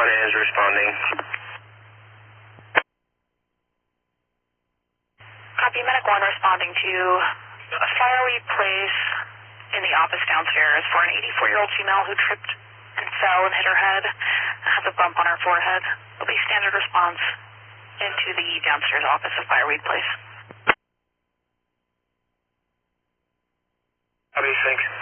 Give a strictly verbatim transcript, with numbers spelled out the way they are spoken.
one is responding. Copy, Medic one responding to a Fireweed Place in the office downstairs for an eighty-four-year-old female who tripped and fell and hit her head and has a bump on her forehead. Will be standard response into the downstairs office of Fireweed Place. Copy, thanks.